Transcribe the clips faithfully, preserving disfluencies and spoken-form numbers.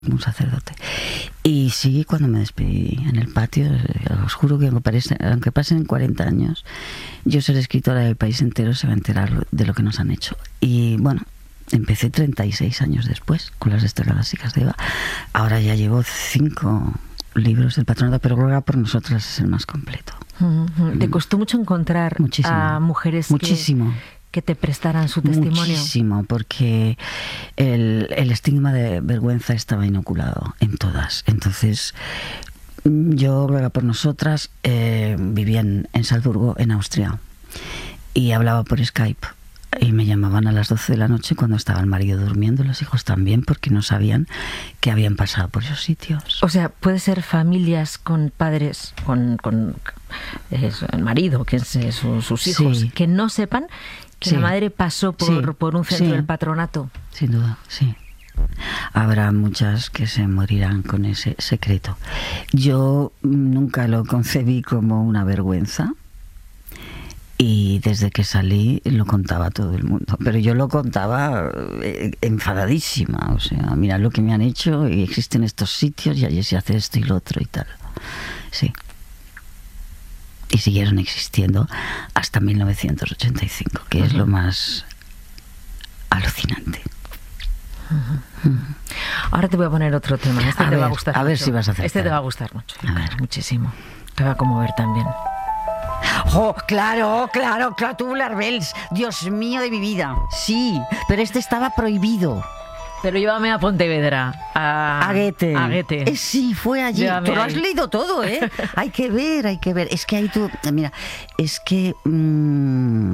un sacerdote. Y sí, cuando me despedí en el patio, os juro que aunque, parece, aunque pasen cuarenta años, yo seré escritora del país entero, se va a enterar de lo que nos han hecho. Y bueno, empecé treinta y seis años después con las Desteladas Hijas de Eva. Ahora ya llevo cinco libros del patronato, pero Ruega por Nosotras es el más completo. Uh-huh. ¿Te costó mucho encontrar Muchísimo. a mujeres Muchísimo. que... que te prestaran su testimonio? Muchísimo, porque el, el estigma de vergüenza estaba inoculado en todas. Entonces, yo, Ruega por Nosotras, eh, vivía en, en Salzburgo, en Austria, y hablaba por Skype. Y me llamaban a las doce de la noche cuando estaba el marido durmiendo, los hijos también, porque no sabían que habían pasado por esos sitios. O sea, puede ser familias con padres, con, con eh, el marido, que es eh, su, sus hijos, sí, que no sepan que sí, la madre pasó por, sí, por un centro sí, del patronato. Sin duda, sí. Habrá muchas que se morirán con ese secreto. Yo nunca lo concebí como una vergüenza. Y desde que salí lo contaba a todo el mundo. Pero yo lo contaba enfadadísima. O sea, mira lo que me han hecho y existen estos sitios y allí se hace esto y lo otro y tal. Sí. Y siguieron existiendo hasta mil novecientos ochenta y cinco, que uh-huh. es lo más alucinante. Uh-huh. Uh-huh. Ahora te voy a poner otro tema. Este a te ver, va a gustar a mucho. ver si vas a acertar. Este te va a gustar mucho. A ver. Muchísimo. Te va a conmover también. Oh, claro, claro, claro, Tubular Bells. Dios mío de mi vida. Sí, pero este estaba prohibido. Pero llévame a Pontevedra. A, a Goethe. A Goethe. Eh, sí, fue allí. Llévame Tú lo ahí. has leído todo, ¿eh? Hay que ver, hay que ver. Es que ahí tú... Mira, es que... Mmm,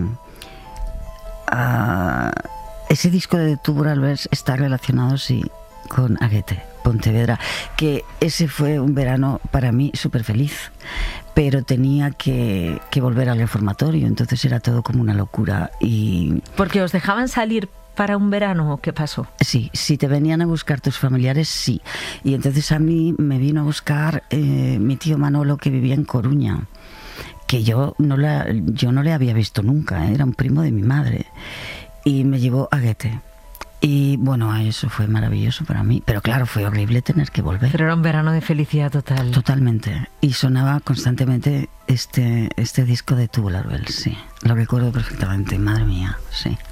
uh, ese disco de Tubular Bells está relacionado, sí, con a Goethe, Pontevedra, que ese fue un verano para mí súper feliz, pero tenía que, que volver al reformatorio, entonces era todo como una locura. Y ¿porque os dejaban salir para un verano o qué pasó? Sí, si te venían a buscar tus familiares, sí. Y entonces a mí me vino a buscar eh, mi tío Manolo, que vivía en Coruña, que yo no, la, yo no le había visto nunca, ¿eh? Era un primo de mi madre, y me llevó a Goethe. Y bueno, eso fue maravilloso para mí, pero claro, fue horrible tener que volver. Pero era un verano de felicidad total. Totalmente. Y sonaba constantemente este, este disco de Tubular Bells, sí. Lo recuerdo perfectamente, madre mía, sí.